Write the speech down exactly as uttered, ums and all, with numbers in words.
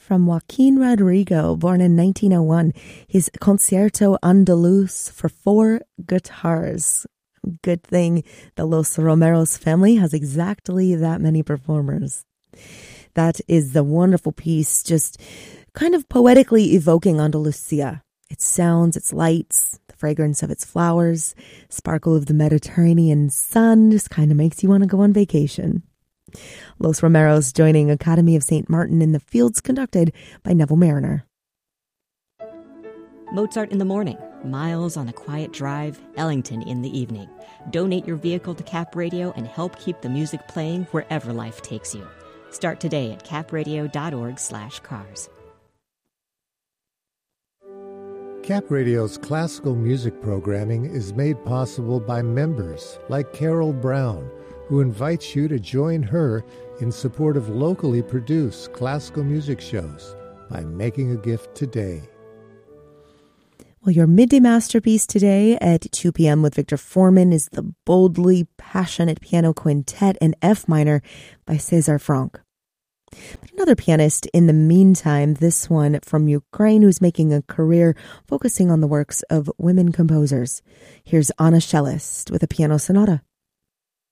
from Joaquin Rodrigo, born in nineteen oh one. His Concierto Andaluz for four guitars. Good thing the Los Romeros family has exactly that many performers. That is the wonderful piece, just kind of poetically evoking Andalusia. Its sounds, its lights, the fragrance of its flowers, sparkle of the Mediterranean sun just kind of makes you want to go on vacation. Los Romeros joining Academy of Saint Martin in the Fields, conducted by Neville Mariner. Mozart in the morning, Miles on a quiet drive, Ellington in the evening. Donate your vehicle to Cap Radio and help keep the music playing wherever life takes you. Start today at capradio.org slash cars. Cap Radio's classical music programming is made possible by members like Carol Brown, who invites you to join her in support of locally produced classical music shows by making a gift today. Well, your midday masterpiece today at two p.m. with Victor Foreman is the boldly passionate piano quintet in F minor by César Franck. But another pianist in the meantime, this one from Ukraine, who's making a career focusing on the works of women composers. Here's Anna Shellist with a piano sonata.